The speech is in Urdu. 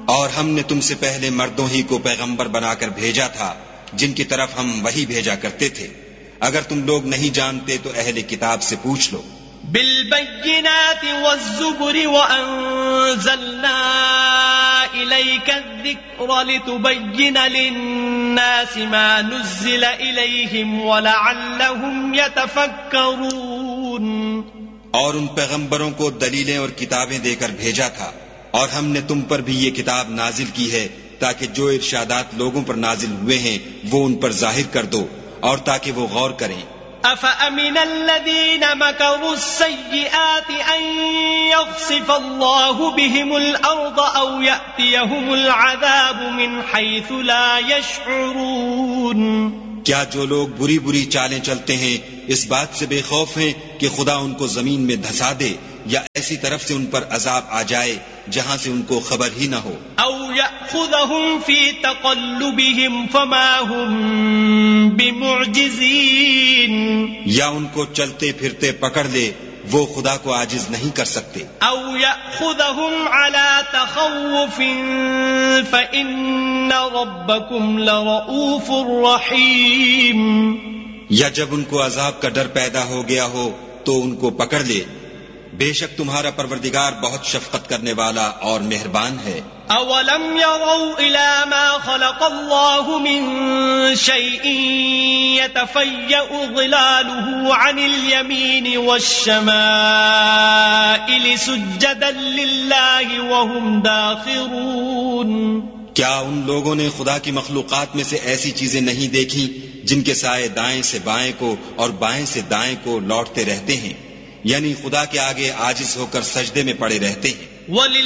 اور ہم نے تم سے پہلے مردوں ہی کو پیغمبر بنا کر بھیجا تھا جن کی طرف ہم وحی بھیجا کرتے تھے. اگر تم لوگ نہیں جانتے تو اہل کتاب سے پوچھ لو. بالبينات والزبر وأنزلنا إليك الذكر لتبين للناس ما نزل إليهم ولعلهم يتفكرون. اور ان پیغمبروں کو دلیلیں اور کتابیں دے کر بھیجا تھا، اور ہم نے تم پر بھی یہ کتاب نازل کی ہے تاکہ جو ارشادات لوگوں پر نازل ہوئے ہیں وہ ان پر ظاہر کر دو، اور تاکہ وہ غور کریں. أَفَأَمِنَ الَّذِينَ مَكَرُوا السَّيِّئَاتِ أَن يَخْسِفَ اللَّهُ بِهِمُ الْأَرْضَ أَوْ يَأْتِيَهُمُ الْعَذَابُ مِنْ حَيْثُ لَا يَشْعُرُونَ. کیا جو لوگ بری بری چالیں چلتے ہیں اس بات سے بے خوف ہیں کہ خدا ان کو زمین میں دھسا دے یا ایسی طرف سے ان پر عذاب آ جائے جہاں سے ان کو خبر ہی نہ ہو؟ او یأخذہم فی تقلبہم فما ہم بمعجزین، یا ان کو چلتے پھرتے پکڑ لے وہ خدا کو عاجز نہیں کر سکتے. او یأخذہم علی تخوف فإن ربکم لرؤوف رحیم، یا جب ان کو عذاب کا ڈر پیدا ہو گیا ہو تو ان کو پکڑ لے، بے شک تمہارا پروردگار بہت شفقت کرنے والا اور مہربان ہے. اولم يروا الى ما خلق الله من شيء يتفيأ ظلاله عن اليمين والشمائل سجدا لله وهم داخرون. کیا ان لوگوں نے خدا کی مخلوقات میں سے ایسی چیزیں نہیں دیکھی جن کے سائے دائیں سے بائیں کو اور بائیں سے دائیں کو لوٹتے رہتے ہیں، یعنی خدا کے آگے عاجز ہو کر سجدے میں پڑے رہتے ہیں.